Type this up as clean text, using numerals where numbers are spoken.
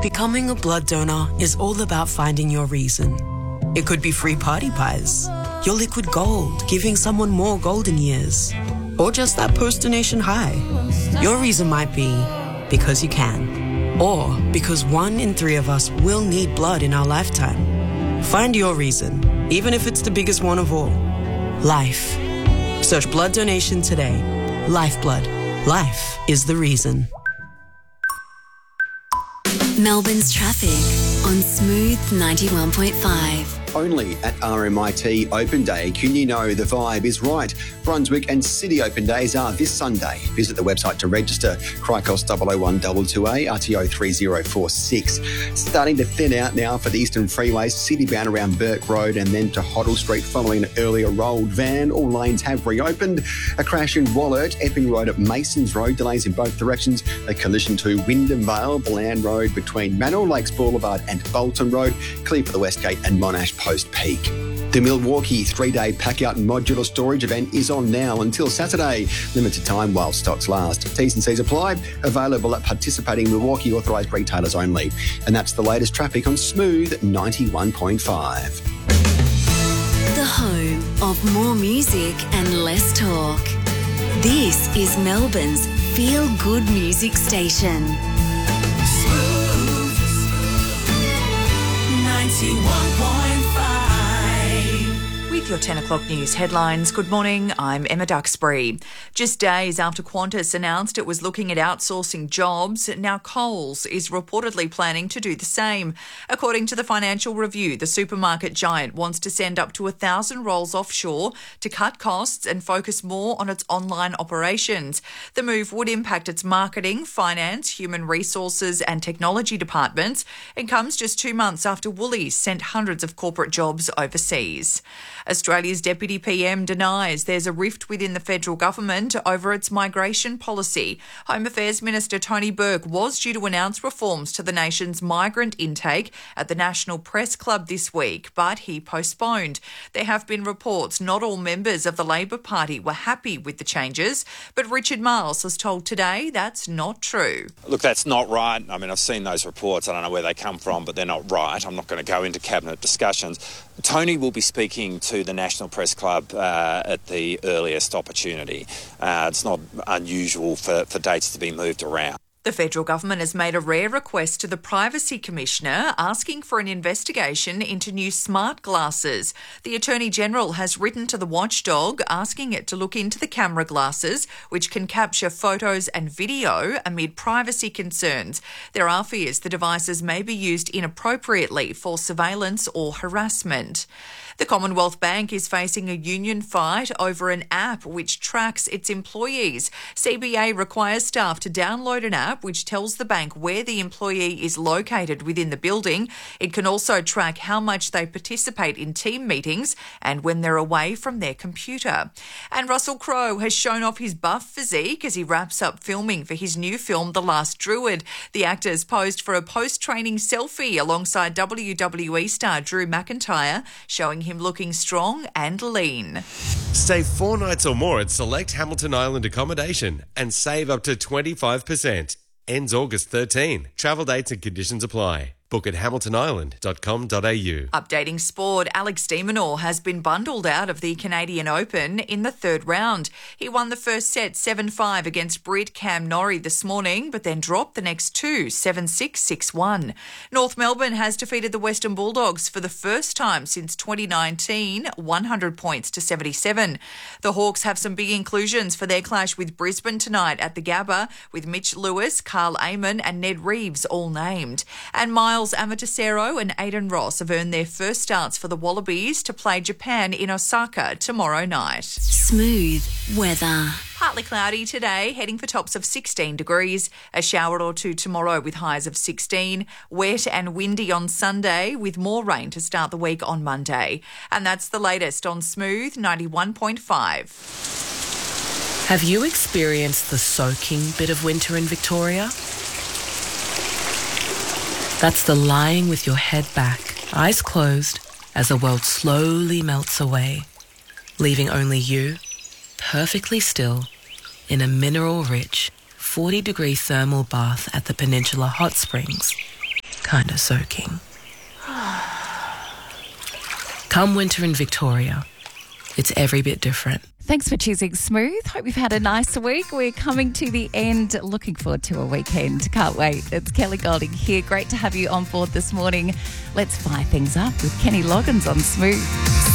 Becoming a blood donor is all about finding your reason. It could be free party pies, your liquid gold, giving someone more golden years, or just that post-donation high. Your reason might be because you can, or because 1 in 3 of us will need blood in our lifetime. Find your reason, even if it's the biggest one of all. Life. Search blood donation today. Lifeblood. Life is the reason. Melbourne's traffic on Smooth 91.5. Only at RMIT Open Day can you know the vibe is right. Brunswick and City Open Days are this Sunday. Visit the website to register. Cricos 00122A, RTO 3046. Starting to thin out now for the Eastern Freeways, city-bound around Burke Road and then to Hoddle Street following an earlier rolled van. All lanes have reopened. A crash in Wollert, Epping Road at Masons Road, delays in both directions. A collision to Wyndham Vale, Bland Road between Manor Lakes Boulevard and Bolton Road. Clear for the Westgate and Monash post-peak. The Milwaukee 3-day pack-out modular storage event is on now until Saturday. Limited time while stocks last. T's and C's apply. Available at participating Milwaukee authorised retailers only. And that's the latest traffic on Smooth 91.5. The home of more music and less talk. This is Melbourne's feel-good music station. Smooth 91.5. With your 10 o'clock news headlines, good morning, I'm Emma Duxbury. Just days after Qantas announced it was looking at outsourcing jobs, now Coles is reportedly planning to do the same. According to the Financial Review, the supermarket giant wants to send up to 1,000 roles offshore to cut costs and focus more on its online operations. The move would impact its marketing, finance, human resources and technology departments and comes just 2 months after Woolies sent hundreds of corporate jobs overseas. Australia's Deputy PM denies there's a rift within the federal government over its migration policy. Home Affairs Minister Tony Burke was due to announce reforms to the nation's migrant intake at the National Press Club this week, but he postponed. There have been reports not all members of the Labor Party were happy with the changes, but Richard Marles has told Today that's not true. Look, that's not right. I mean, I've seen those reports. I don't know where they come from, but they're not right. I'm not going to go into cabinet discussions. Tony will be speaking to the National Press Club at the earliest opportunity. It's not unusual for dates to be moved around. The federal government has made a rare request to the Privacy Commissioner asking for an investigation into new smart glasses. The Attorney-General has written to the watchdog asking it to look into the camera glasses, which can capture photos and video amid privacy concerns. There are fears the devices may be used inappropriately for surveillance or harassment. The Commonwealth Bank is facing a union fight over an app which tracks its employees. CBA requires staff to download an app which tells the bank where the employee is located within the building. It can also track how much they participate in team meetings and when they're away from their computer. And Russell Crowe has shown off his buff physique as he wraps up filming for his new film, The Last Druid. The actor's posed for a post-training selfie alongside WWE star Drew McIntyre, showing him looking strong and lean. Stay 4 nights or more at select Hamilton Island accommodation and save up to 25%. Ends August 13. Travel dates and conditions apply. Book at hamiltonisland.com.au. Updating sport, Alex de Minaur has been bundled out of the Canadian Open in the third round. He won the first set 7-5 against Brit Cam Norrie this morning, but then dropped the next two 7-6, 6-1. North Melbourne has defeated the Western Bulldogs for the first time since 2019, 100 points to 77. The Hawks have some big inclusions for their clash with Brisbane tonight at the Gabba, with Mitch Lewis, Carl Amon and Ned Reeves all named. And Miles Amatosero and Aidan Ross have earned their first starts for the Wallabies to play Japan in Osaka tomorrow night. Smooth weather. Partly cloudy today, heading for tops of 16 degrees. A shower or two tomorrow with highs of 16. Wet and windy on Sunday with more rain to start the week on Monday. And that's the latest on Smooth 91.5. Have you experienced the soaking bit of winter in Victoria? That's the lying with your head back, eyes closed, as the world slowly melts away, leaving only you, perfectly still, in a mineral-rich, 40-degree thermal bath at the Peninsula Hot Springs. kind of soaking. Come winter in Victoria, it's every bit different. Thanks for choosing Smooth. Hope you've had a nice week. We're coming to the end. Looking forward to a weekend. Can't wait. It's Kelly Golding here. Great to have you on board this morning. Let's fire things up with Kenny Loggins on Smooth.